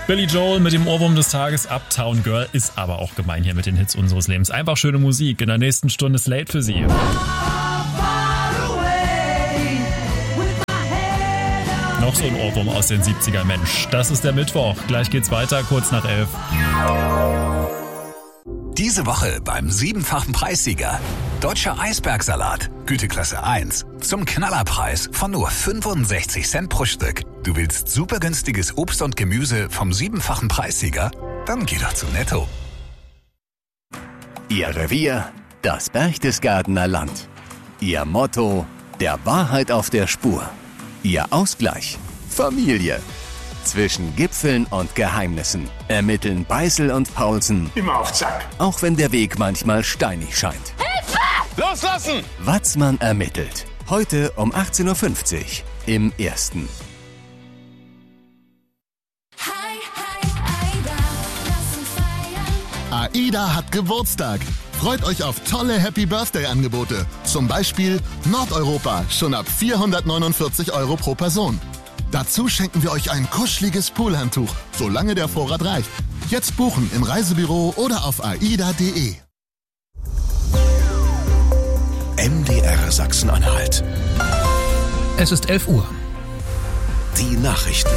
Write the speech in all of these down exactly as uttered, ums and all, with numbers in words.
Billy Joel mit dem Ohrwurm des Tages. Uptown Girl ist aber auch gemein hier mit den Hits unseres Lebens. Einfach schöne Musik. In der nächsten Stunde Slate für Sie. Noch so ein Ohrwurm aus den siebziger. Mensch, das ist der Mittwoch. Gleich geht's weiter, kurz nach elf. Diese Woche beim siebenfachen Preissieger. Deutscher Eisbergsalat, Güteklasse eins. Zum Knallerpreis von nur fünfundsechzig Cent pro Stück. Du willst super günstiges Obst und Gemüse vom siebenfachen Preissieger? Dann geh doch zu Netto. Ihr Revier, das Berchtesgadener Land. Ihr Motto, der Wahrheit auf der Spur. Ihr Ausgleich, Familie. Zwischen Gipfeln und Geheimnissen ermitteln Beißel und Paulsen. Immer auf Zack. Auch wenn der Weg manchmal steinig scheint. Hilfe! Loslassen! Watzmann ermittelt. Heute um achtzehn Uhr fünfzig im Ersten. AIDA hat Geburtstag. Freut euch auf tolle Happy-Birthday-Angebote. Zum Beispiel Nordeuropa, schon ab vierhundertneunundvierzig Euro pro Person. Dazu schenken wir euch ein kuscheliges Poolhandtuch, solange der Vorrat reicht. Jetzt buchen im Reisebüro oder auf aida punkt de. M D R Sachsen-Anhalt. Es ist elf Uhr. Die Nachrichten.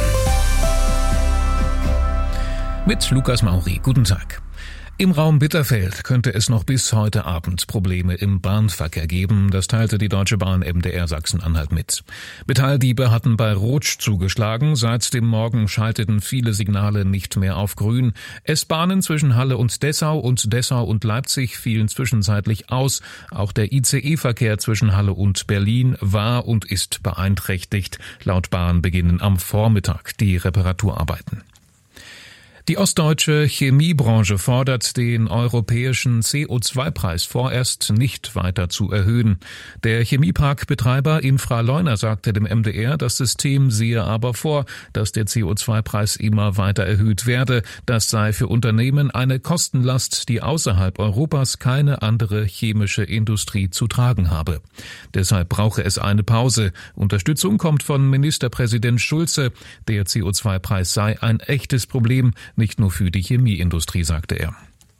Mit Lukas Mauri. Guten Tag. Im Raum Bitterfeld könnte es noch bis heute Abend Probleme im Bahnverkehr geben, das teilte die Deutsche Bahn M D R Sachsen-Anhalt mit. Metalldiebe hatten bei Rotsch zugeschlagen, seit dem Morgen schalteten viele Signale nicht mehr auf grün. S-Bahnen zwischen Halle und Dessau und Dessau und Leipzig fielen zwischenzeitlich aus. Auch der I C E-Verkehr zwischen Halle und Berlin war und ist beeinträchtigt. Laut Bahn beginnen am Vormittag die Reparaturarbeiten. Die ostdeutsche Chemiebranche fordert, den europäischen C O zwei Preis vorerst nicht weiter zu erhöhen. Der Chemieparkbetreiber Infra Leuna sagte dem M D R, das System sehe aber vor, dass der C O zwei Preis immer weiter erhöht werde. Das sei für Unternehmen eine Kostenlast, die außerhalb Europas keine andere chemische Industrie zu tragen habe. Deshalb brauche es eine Pause. Unterstützung kommt von Ministerpräsident Schulze. Der C O zwei Preis sei ein echtes Problem, nicht nur für die Chemieindustrie, sagte er.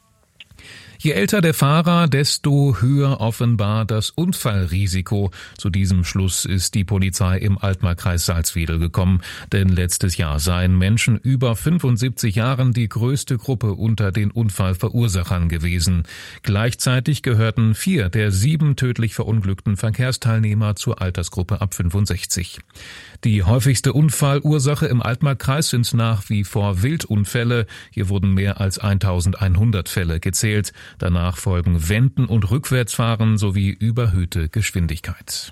Je älter der Fahrer, desto höher offenbar das Unfallrisiko. Zu diesem Schluss ist die Polizei im Altmarkkreis Salzwedel gekommen. Denn letztes Jahr seien Menschen über fünfundsiebzig Jahren die größte Gruppe unter den Unfallverursachern gewesen. Gleichzeitig gehörten vier der sieben tödlich verunglückten Verkehrsteilnehmer zur Altersgruppe ab fünfundsechzig. Die häufigste Unfallursache im Altmarkkreis sind nach wie vor Wildunfälle. Hier wurden mehr als eintausendeinhundert Fälle gezählt. Danach folgen Wenden- und Rückwärtsfahren sowie überhöhte Geschwindigkeit.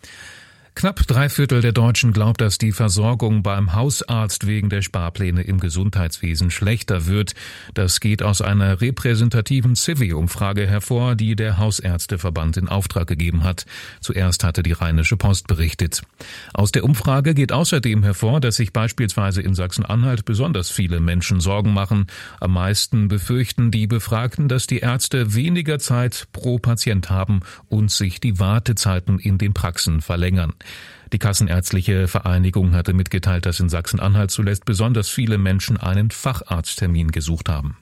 Knapp drei Viertel der Deutschen glaubt, dass die Versorgung beim Hausarzt wegen der Sparpläne im Gesundheitswesen schlechter wird. Das geht aus einer repräsentativen Civi-Umfrage hervor, die der Hausärzteverband in Auftrag gegeben hat. Zuerst hatte die Rheinische Post berichtet. Aus der Umfrage geht außerdem hervor, dass sich beispielsweise in Sachsen-Anhalt besonders viele Menschen Sorgen machen. Am meisten befürchten die Befragten, dass die Ärzte weniger Zeit pro Patient haben und sich die Wartezeiten in den Praxen verlängern. Die Kassenärztliche Vereinigung hatte mitgeteilt, dass in Sachsen-Anhalt zuletzt besonders viele Menschen einen Facharzttermin gesucht haben.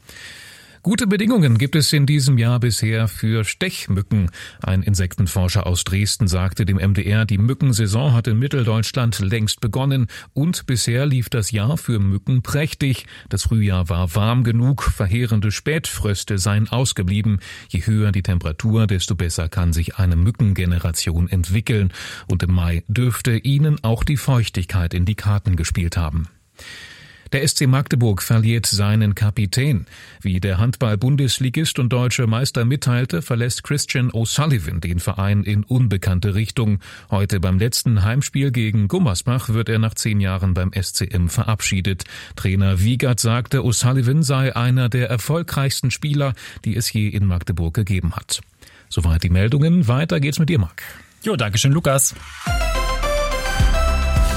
Gute Bedingungen gibt es in diesem Jahr bisher für Stechmücken. Ein Insektenforscher aus Dresden sagte dem M D R, die Mückensaison hat in Mitteldeutschland längst begonnen und bisher lief das Jahr für Mücken prächtig. Das Frühjahr war warm genug, verheerende Spätfröste seien ausgeblieben. Je höher die Temperatur, desto besser kann sich eine Mückengeneration entwickeln. Und im Mai dürfte ihnen auch die Feuchtigkeit in die Karten gespielt haben. Der S C Magdeburg verliert seinen Kapitän. Wie der Handball-Bundesligist und deutsche Meister mitteilte, verlässt Christian O'Sullivan den Verein in unbekannte Richtung. Heute beim letzten Heimspiel gegen Gummersbach wird er nach zehn Jahren beim S C M verabschiedet. Trainer Wiegert sagte, O'Sullivan sei einer der erfolgreichsten Spieler, die es je in Magdeburg gegeben hat. Soweit die Meldungen. Weiter geht's mit dir, Marc. Jo, danke schön, Lukas.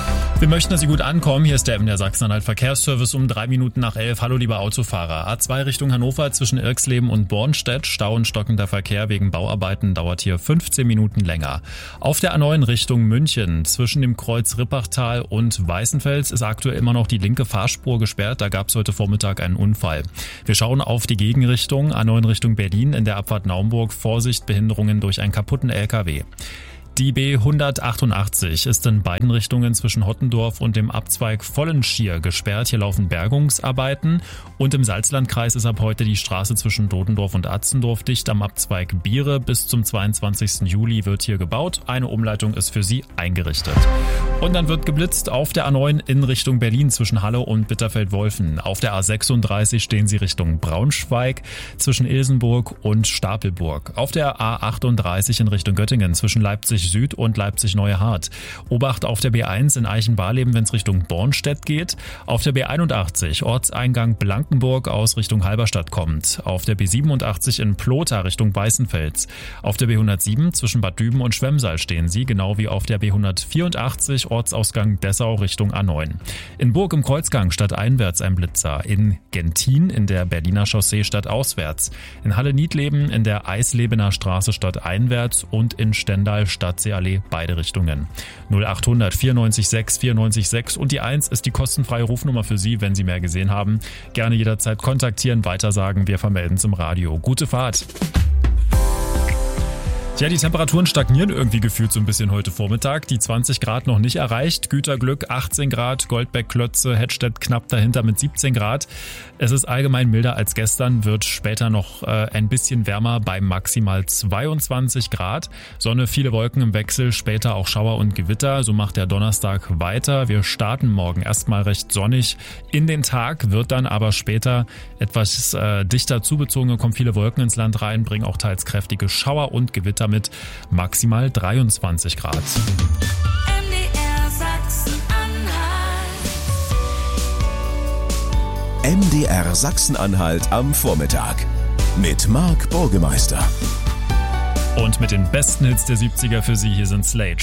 Wir möchten, dass Sie gut ankommen. Hier ist der M D R Sachsen-Anhalt Verkehrsservice um drei Minuten nach elf. Hallo, liebe Autofahrer. A zwei Richtung Hannover zwischen Irxleben und Bornstedt. Stau und stockender Verkehr wegen Bauarbeiten dauert hier fünfzehn Minuten länger. Auf der A neun Richtung München zwischen dem Kreuz Rippachtal und Weißenfels ist aktuell immer noch die linke Fahrspur gesperrt. Da gab es heute Vormittag einen Unfall. Wir schauen auf die Gegenrichtung. A neun Richtung Berlin in der Abfahrt Naumburg. Vorsicht, Behinderungen durch einen kaputten L K W. Die B hundertachtundachtzig ist in beiden Richtungen zwischen Hottendorf und dem Abzweig Vollenschier gesperrt. Hier laufen Bergungsarbeiten und im Salzlandkreis ist ab heute die Straße zwischen Dodendorf und Atzendorf dicht am Abzweig Biere. Bis zum zweiundzwanzigsten Juli wird hier gebaut. Eine Umleitung ist für Sie eingerichtet. Und dann wird geblitzt auf der A neun in Richtung Berlin zwischen Halle und Bitterfeld-Wolfen. Auf der A sechsunddreißig stehen Sie Richtung Braunschweig zwischen Ilsenburg und Stapelburg. Auf der A achtunddreißig in Richtung Göttingen zwischen Leipzig Süd und Leipzig-Neue Hart. Obacht auf der B eins in Eichenbarleben, wenn es Richtung Bornstedt geht. Auf der B einundachtzig Ortseingang Blankenburg aus Richtung Halberstadt kommt. Auf der B siebenundachtzig in Plotha Richtung Weißenfels. Auf der B hundertsieben zwischen Bad Düben und Schwemmsaal stehen Sie, genau wie auf der B hundertvierundachtzig Ortsausgang Dessau Richtung A neun. In Burg im Kreuzgang stadteinwärts ein Blitzer. In Gentin in der Berliner Chaussee stadtauswärts. In Halle-Niedleben in der Eislebener Straße stadteinwärts und in Stendal Stadt Allee, beide Richtungen. null achthundert vierundneunzig sechs vierundneunzig sechs und die eins ist die kostenfreie Rufnummer für Sie, wenn Sie mehr gesehen haben. Gerne jederzeit kontaktieren, weitersagen, wir vermelden es im Radio. Gute Fahrt! Tja, die Temperaturen stagnieren irgendwie gefühlt so ein bisschen heute Vormittag. Die zwanzig Grad noch nicht erreicht. Güterglück achtzehn Grad, Goldbeck-Klötze, Hettstedt knapp dahinter mit siebzehn Grad. Es ist allgemein milder als gestern, wird später noch äh, ein bisschen wärmer bei maximal zweiundzwanzig Grad. Sonne, viele Wolken im Wechsel, später auch Schauer und Gewitter. So macht der Donnerstag weiter. Wir starten morgen erstmal recht sonnig in den Tag, wird dann aber später etwas äh, dichter zugezogen. Da kommen viele Wolken ins Land rein, bringen auch teils kräftige Schauer und Gewitter mit maximal dreiundzwanzig Grad. M D R Sachsen-Anhalt. M D R Sachsen-Anhalt am Vormittag mit Marc Burgemeister. Und mit den besten Hits der siebziger für Sie, hier sind Slade.